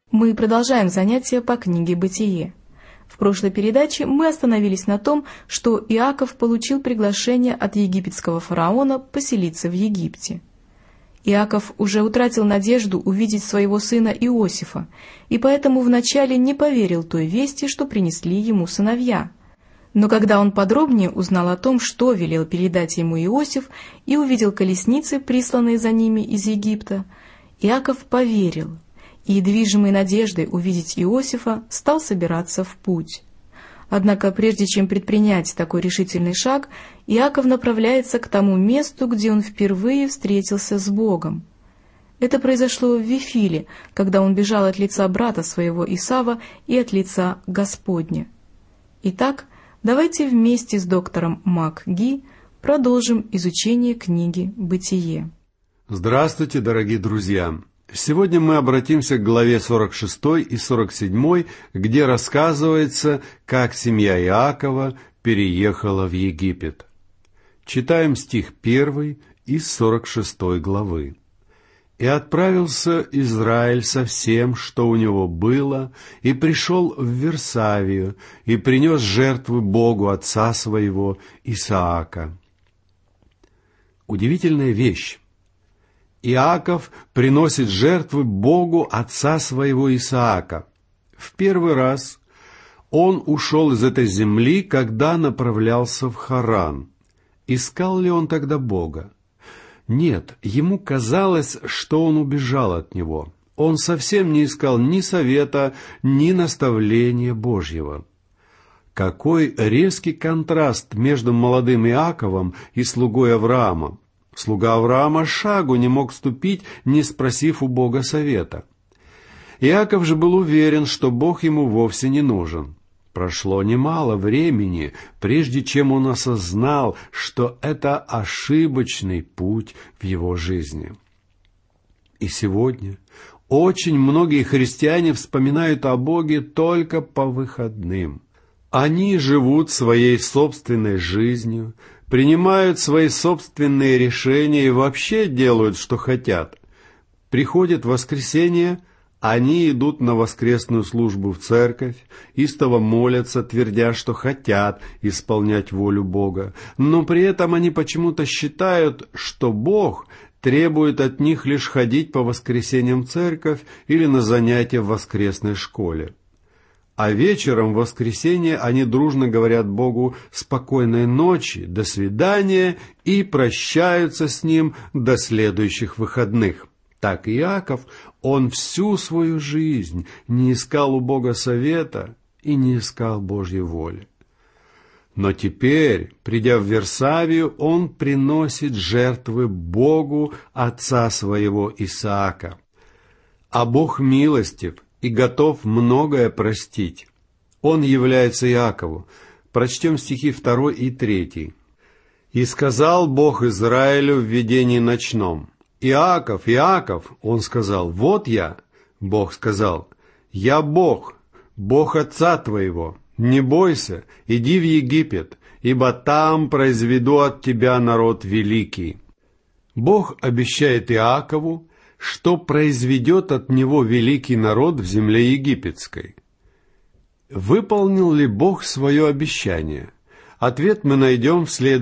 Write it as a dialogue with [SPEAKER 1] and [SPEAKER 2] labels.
[SPEAKER 1] Мы продолжаем занятия по книге «Бытие». В прошлой передаче мы остановились на том, что Иаков получил приглашение от египетского фараона поселиться в Египте. Иаков уже утратил надежду увидеть своего сына Иосифа, и поэтому вначале не поверил той вести, что принесли ему сыновья. Но когда он подробнее узнал о том, что велел передать ему Иосиф, и увидел колесницы, присланные за ними из Египта, Иаков поверил, и, движимый надеждой увидеть Иосифа, стал собираться в путь. Однако, прежде чем предпринять такой решительный шаг, Иаков направляется к тому месту, где он впервые встретился с Богом. Это произошло в Вифиле, когда он бежал от лица брата своего Исава и от лица Господня. Итак, давайте вместе с доктором МакГи продолжим изучение книги «Бытие».
[SPEAKER 2] Здравствуйте, дорогие друзья! Сегодня мы обратимся к главе 46 и 47, где рассказывается, как семья Иакова переехала в Египет. Читаем стих 1 из 46 главы. «И отправился Израиль со всем, что у него было, и пришел в Вирсавию, и принес жертвы Богу отца своего Исаака». Удивительная вещь. Иаков приносит жертвы Богу отца своего Исаака. В первый раз он ушел из этой земли, когда направлялся в Харан. Искал ли он тогда Бога? Нет, ему казалось, что он убежал от него. Он совсем не искал ни совета, ни наставления Божьего. Какой резкий контраст между молодым Иаковом и слугой Авраамом! Слуга Авраама шагу не мог ступить, не спросив у Бога совета. Иаков же был уверен, что Бог ему вовсе не нужен. Прошло немало времени, прежде чем он осознал, что это ошибочный путь в его жизни. И сегодня очень многие христиане вспоминают о Боге только по выходным. Они живут своей собственной жизнью, принимают свои собственные решения и вообще делают, что хотят. Приходит воскресенье, они идут на воскресную службу в церковь, истово молятся, твердя, что хотят исполнять волю Бога, но при этом они почему-то считают, что Бог требует от них лишь ходить по воскресеньям в церковь или на занятия в воскресной школе. А вечером в воскресенье они дружно говорят Богу «спокойной ночи», «до свидания» и прощаются с Ним до следующих выходных. Так Иаков, он всю свою жизнь не искал у Бога совета и не искал Божьей воли. Но теперь, придя в Вирсавию, он приносит жертвы Богу отца своего Исаака. А Бог милостив и готов многое простить. Он является Иакову. Прочтем стихи 2 и 3. «И сказал Бог Израилю в видении ночном: Иаков, Иаков, он сказал: вот я. Бог сказал: я Бог, Бог отца твоего. Не бойся, иди в Египет, ибо там произведу от тебя народ великий». Бог обещает Иакову, что произведет от него великий народ в земле египетской. Выполнил ли Бог свое обещание? Ответ мы найдем в следующем.